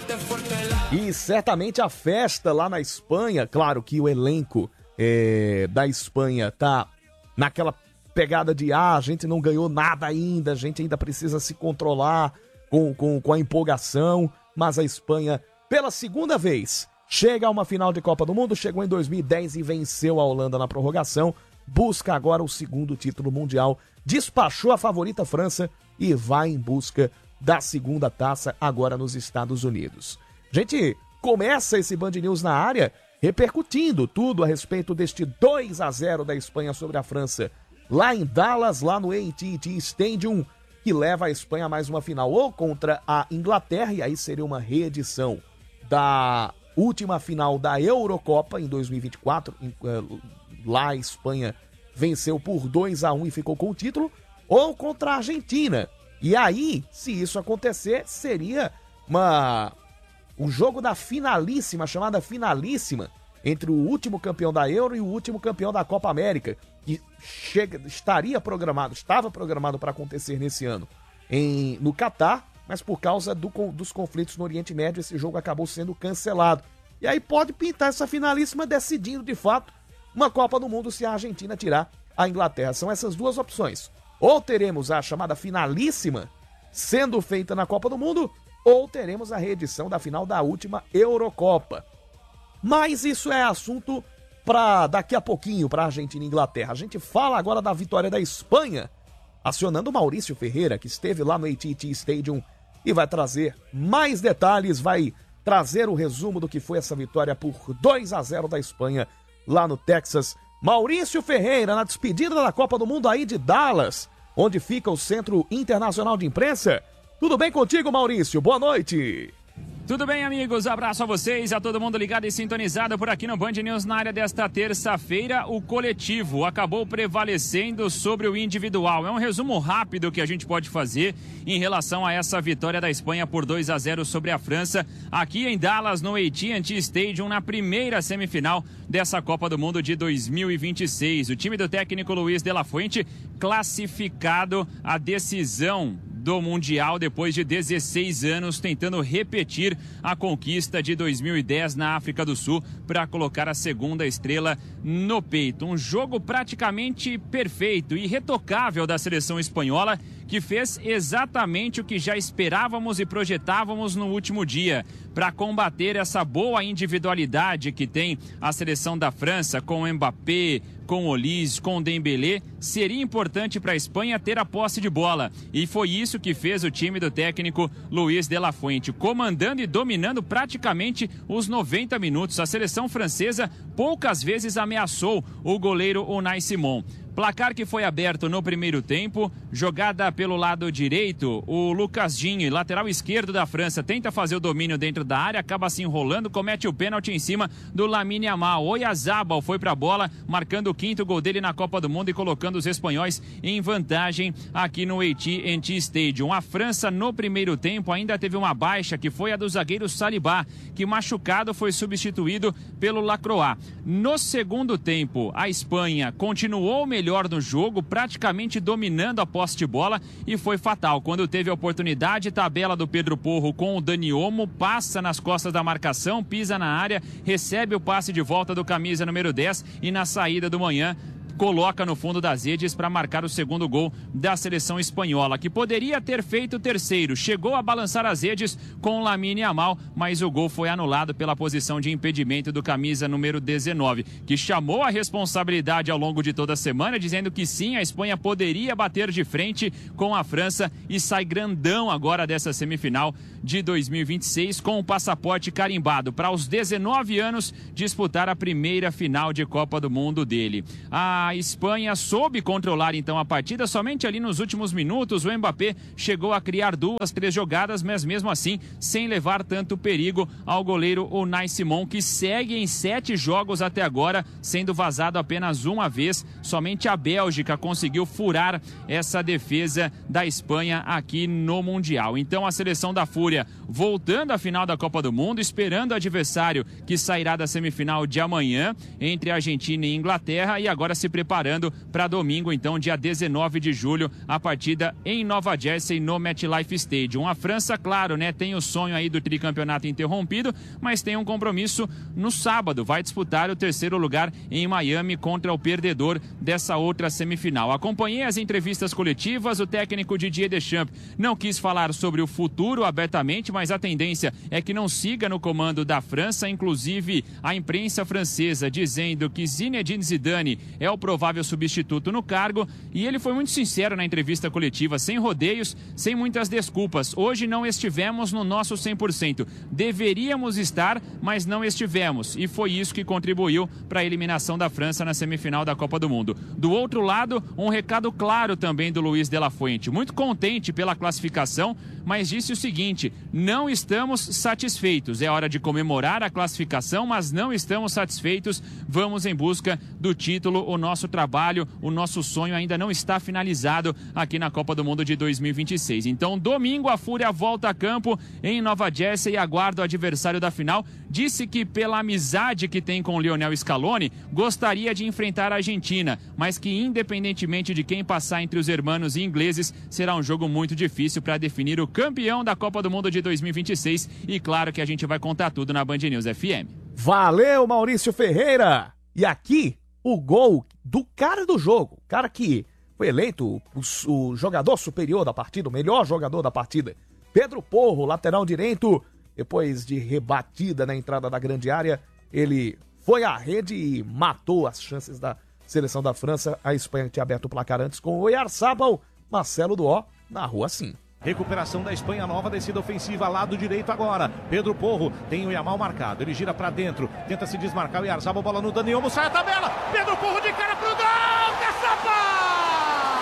E certamente a festa lá na Espanha, claro que o elenco da Espanha tá naquela pegada de a gente não ganhou nada ainda, a gente ainda precisa se controlar com a empolgação, mas a Espanha, pela segunda vez, chega a uma final de Copa do Mundo, chegou em 2010 e venceu a Holanda na prorrogação, busca agora o segundo título mundial, despachou a favorita França e vai em busca da segunda taça agora nos Estados Unidos. A gente começa esse Band News na área repercutindo tudo a respeito deste 2-0 da Espanha sobre a França lá em Dallas, lá no AT&T Stadium, que leva a Espanha a mais uma final ou contra a Inglaterra, e aí seria uma reedição da última final da Eurocopa em 2024, lá a Espanha venceu por 2-1 e ficou com o título, ou contra a Argentina. E aí, se isso acontecer, seria um jogo da finalíssima, chamada finalíssima, entre o último campeão da Euro e o último campeão da Copa América, que estava programado para acontecer nesse ano no Catar, mas por causa dos conflitos no Oriente Médio, esse jogo acabou sendo cancelado. E aí pode pintar essa finalíssima decidindo, de fato, uma Copa do Mundo se a Argentina tirar a Inglaterra. São essas duas opções. Ou teremos a chamada finalíssima sendo feita na Copa do Mundo, ou teremos a reedição da final da última Eurocopa. Mas isso é assunto para daqui a pouquinho, para a Argentina e Inglaterra. A gente fala agora da vitória da Espanha, acionando o Maurício Ferreira, que esteve lá no AT&T Stadium e vai trazer mais detalhes, vai trazer o resumo do que foi essa vitória por 2-0 da Espanha lá no Texas. Maurício Ferreira, na despedida da Copa do Mundo aí de Dallas, onde fica o Centro Internacional de Imprensa. Tudo bem contigo, Maurício? Boa noite. Tudo bem, amigos? Abraço a vocês, a todo mundo ligado e sintonizado por aqui no Band News. Na área desta terça-feira, o coletivo acabou prevalecendo sobre o individual. É um resumo rápido que a gente pode fazer em relação a essa vitória da Espanha por 2-0 sobre a França, aqui em Dallas, no AT&T Stadium, na primeira semifinal dessa Copa do Mundo de 2026. O time do técnico Luiz de la Fuente classificado à decisão do Mundial depois de 16 anos, tentando repetir a conquista de 2010 na África do Sul para colocar a segunda estrela no peito. Um jogo praticamente perfeito e irretocável da seleção espanhola, que fez exatamente o que já esperávamos e projetávamos no último dia, para combater essa boa individualidade que tem a seleção da França, com o Mbappé, com o Olise, com o Dembélé. Seria importante para a Espanha ter a posse de bola, e foi isso que fez o time do técnico Luiz de la Fuente, comandando e dominando praticamente os 90 minutos. A seleção francesa poucas vezes ameaçou o goleiro Unai Simon. Placar que foi aberto no primeiro tempo, jogada pelo lado direito, o Lucas Digne, lateral esquerdo da França, tenta fazer o domínio dentro da área, acaba se enrolando, comete o pênalti em cima do Lamine Yamal. Oyarzabal foi para a bola, marcando o 5º gol dele na Copa do Mundo e colocando os espanhóis em vantagem aqui no AT&T Stadium. A França, no primeiro tempo, ainda teve uma baixa, que foi a do zagueiro Saliba, que machucado foi substituído pelo Lacroix. No segundo tempo, a Espanha continuou melhor no jogo, praticamente dominando a posse de bola, e foi fatal quando teve a oportunidade. Tabela do Pedro Porro com o Dani Olmo, passa nas costas da marcação, pisa na área, recebe o passe de volta do camisa número 10 e na saída do Manhã coloca no fundo das redes para marcar o segundo gol da seleção espanhola, que poderia ter feito o terceiro. Chegou a balançar as redes com o Lamine Yamal, mas o gol foi anulado pela posição de impedimento do camisa número 19, que chamou a responsabilidade ao longo de toda a semana, dizendo que sim, a Espanha poderia bater de frente com a França e sai grandão agora dessa semifinal de 2026, com o passaporte carimbado para aos 19 anos disputar a primeira final de Copa do Mundo dele. A Espanha soube controlar então a partida. Somente ali nos últimos minutos o Mbappé chegou a criar 2, 3 jogadas, mas mesmo assim sem levar tanto perigo ao goleiro Unai Simon, que segue em 7 jogos até agora, sendo vazado apenas uma vez. Somente a Bélgica conseguiu furar essa defesa da Espanha aqui no Mundial. Então a seleção da Fúria voltando à final da Copa do Mundo, esperando o adversário que sairá da semifinal de amanhã entre Argentina e Inglaterra, e agora se preparando para domingo, então, dia 19 de julho, a partida em Nova Jersey, no MetLife Stadium. A França, claro, né, tem o sonho aí do tricampeonato interrompido, mas tem um compromisso no sábado. Vai disputar o terceiro lugar em Miami contra o perdedor dessa outra semifinal. Acompanhei as entrevistas coletivas, o técnico Didier Deschamps não quis falar sobre o futuro abertamente, mas a tendência é que não siga no comando da França, inclusive a imprensa francesa dizendo que Zinedine Zidane é o provável substituto no cargo, e ele foi muito sincero na entrevista coletiva, sem rodeios, sem muitas desculpas. Hoje não estivemos no nosso 100%. Deveríamos estar, mas não estivemos, e foi isso que contribuiu para a eliminação da França na semifinal da Copa do Mundo. Do outro lado, um recado claro também do Luiz de la Fuente, muito contente pela classificação, mas disse o seguinte: não estamos satisfeitos, é hora de comemorar a classificação, mas não estamos satisfeitos, vamos em busca do título, o nosso trabalho, o nosso sonho ainda não está finalizado aqui na Copa do Mundo de 2026. Então, domingo, a Fúria volta a campo em Nova Jersey e aguarda o adversário da final. Disse que pela amizade que tem com o Lionel Scaloni, gostaria de enfrentar a Argentina, mas que independentemente de quem passar entre os hermanos e ingleses, será um jogo muito difícil para definir o campeão da Copa do Mundo de 2026, e claro que a gente vai contar tudo na Band News FM. Valeu, Maurício Ferreira! E aqui, o gol do cara do jogo, o cara que foi eleito o jogador superior da partida, o melhor jogador da partida, Pedro Porro, lateral direito. Depois de rebatida na entrada da grande área, ele foi à rede e matou as chances da seleção da França. A Espanha tinha aberto o placar antes com o Oyarzabal. Marcelo Duó narrou assim. Recuperação da Espanha, nova descida ofensiva, lado direito agora. Pedro Porro tem o Yamal marcado, ele gira pra dentro, tenta se desmarcar o Oyarzabal, bola no Dani Olmo, sai a tabela. Pedro Porro de cara pro gol!